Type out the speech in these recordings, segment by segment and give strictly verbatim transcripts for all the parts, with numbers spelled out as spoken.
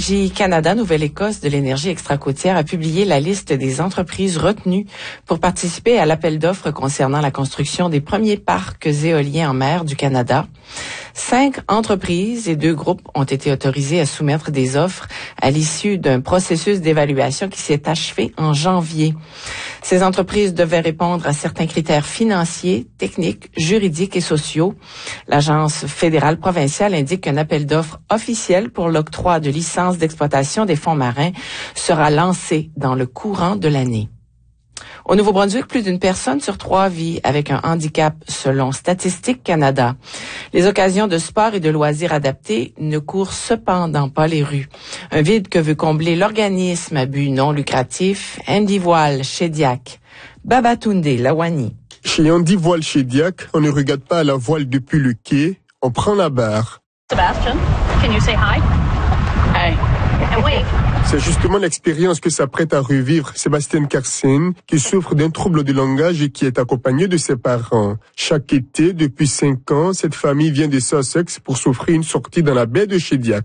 Énergie Canada, Nouvelle-Écosse de l'énergie extracôtière a publié la liste des entreprises retenues pour participer à l'appel d'offres concernant la construction des premiers parcs éoliens en mer du Canada. Cinq entreprises et deux groupes ont été autorisés à soumettre des offres à l'issue d'un processus d'évaluation qui s'est achevé en janvier. Ces entreprises devaient répondre à certains critères financiers, techniques, juridiques et sociaux. L'Agence fédérale provinciale indique qu'un appel d'offres officiel pour l'octroi de licences d'exploitation des fonds marins sera lancé dans le courant de l'année. Au Nouveau-Brunswick, plus d'une personne sur trois vit avec un handicap, selon Statistique Canada. Les occasions de sport et de loisirs adaptés ne courent cependant pas les rues. Un vide que veut combler l'organisme à but non lucratif Andy Voile Shediac. Babatunde Lawani. Chez Andy Voile Shediac, on ne regarde pas à la voile depuis le quai, on prend la barre. Sebastian, can you say hi? Hey. And wave. C'est justement l'expérience que s'apprête à revivre Sébastien Carson, qui souffre d'un trouble de langage et qui est accompagné de ses parents. Chaque été, depuis cinq ans, cette famille vient de Sussex pour s'offrir une sortie dans la baie de Shediac.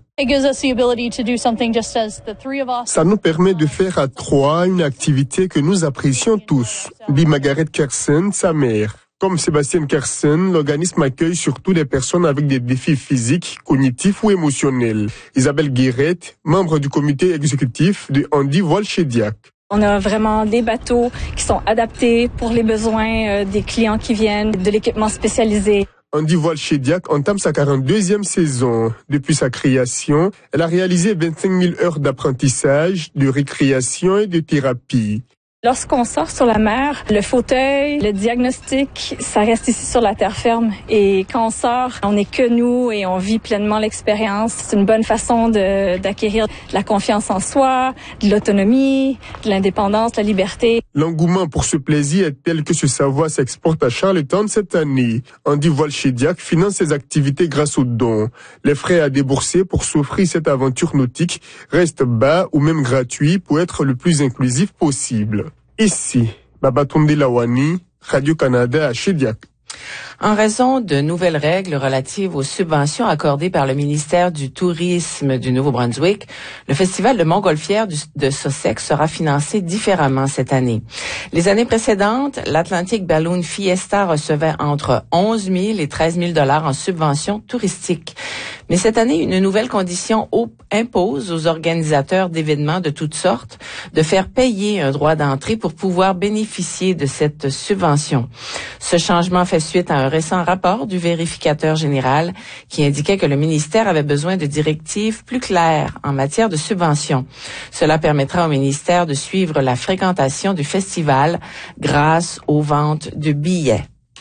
Ça nous permet de faire à trois une activité que nous apprécions tous, dit Margaret Carson, sa mère. Comme Sébastien Carson, l'organisme accueille surtout des personnes avec des défis physiques, cognitifs ou émotionnels. Isabelle Guérette, membre du comité exécutif de Andy Voile Shediac. On a vraiment des bateaux qui sont adaptés pour les besoins des clients qui viennent, de l'équipement spécialisé. Andy Voile Shediac entame sa quarante-deuxième saison. Depuis sa création, elle a réalisé vingt-cinq mille heures d'apprentissage, de récréation et de thérapie. Lorsqu'on sort sur la mer, le fauteuil, le diagnostic, ça reste ici sur la terre ferme. Et quand on sort, on n'est que nous et on vit pleinement l'expérience. C'est une bonne façon de, d'acquérir de la confiance en soi, de l'autonomie, de l'indépendance, de la liberté. L'engouement pour ce plaisir est tel que ce savoir s'exporte à Charlottetown cette année. Andy Voile Shediac finance ses activités grâce aux dons. Les frais à débourser pour s'offrir cette aventure nautique restent bas ou même gratuits pour être le plus inclusif possible. Ici, Babatunde Lawani, Radio-Canada à Shediac. En raison de nouvelles règles relatives aux subventions accordées par le ministère du Tourisme du Nouveau-Brunswick, le festival de Montgolfière de Sussex sera financé différemment cette année. Les années précédentes, l'Atlantic Balloon Fiesta recevait entre onze mille et treize mille dollars en subventions touristiques. Mais cette année, une nouvelle condition impose aux organisateurs d'événements de toutes sortes de faire payer un droit d'entrée pour pouvoir bénéficier de cette subvention. Ce changement fait suite à un récent rapport du vérificateur général qui indiquait que le ministère avait besoin de directives plus claires en matière de subventions. Cela permettra au ministère de suivre la fréquentation du festival grâce aux ventes de billets.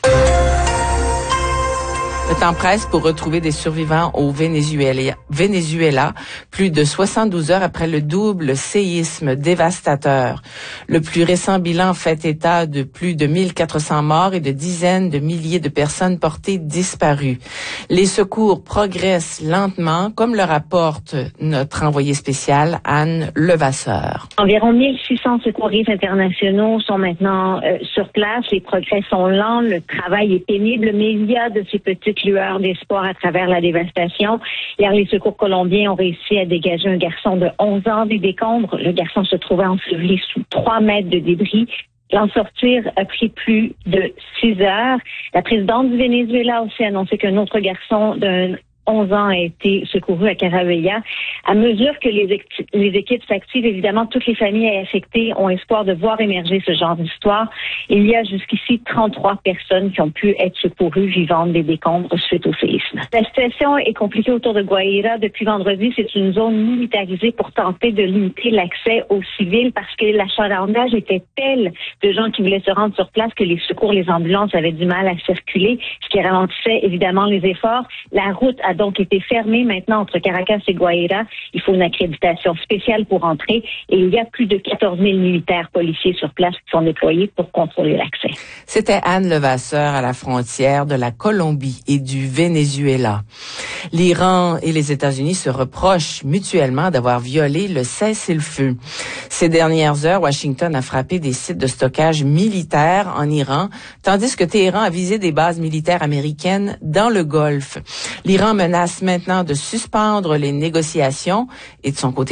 Le temps presse pour retrouver des survivants au Venezuela, Venezuela, plus de soixante-douze heures après le double séisme dévastateur. Le plus récent bilan fait état de plus de mille quatre cents morts et de dizaines de milliers de personnes portées disparues. Les secours progressent lentement, comme le rapporte notre envoyé spécial, Anne Levasseur. Environ mille six cents secouristes internationaux sont maintenant euh, sur place. Les progrès sont lents, le travail est pénible, mais il y a de ces petites lueur d'espoir à travers la dévastation. Hier, les secours colombiens ont réussi à dégager un garçon de onze ans des décombres. Le garçon se trouvait enseveli sous trois mètres de débris. L'en sortir a pris plus de six heures. La présidente du Venezuela a aussi annoncé qu'un autre garçon d'un onze ans a été secouru à Caravella. À mesure que les, les équipes s'activent, évidemment, toutes les familles affectées ont espoir de voir émerger ce genre d'histoire. Il y a jusqu'ici trente-trois personnes qui ont pu être secourues vivantes des décombres suite au séisme. La situation est compliquée autour de Guaira. Depuis vendredi, c'est une zone militarisée pour tenter de limiter l'accès aux civils parce que l'achalandage était tel de gens qui voulaient se rendre sur place que les secours, les ambulances avaient du mal à circuler, ce qui ralentissait évidemment les efforts. La route a donc été fermée maintenant entre Caracas et Guaira. Il faut une accréditation spéciale pour entrer et il y a plus de quatorze mille militaires policiers sur place qui sont déployés pour contrôler l'accès. C'était Anne Levasseur à la frontière de la Colombie et du Venezuela. L'Iran et les États-Unis se reprochent mutuellement d'avoir violé le cessez-le-feu. Ces dernières heures, Washington a frappé des sites de stockage militaires en Iran, tandis que Téhéran a visé des bases militaires américaines dans le Golfe. L'Iran menace maintenant de suspendre les négociations et de son côté,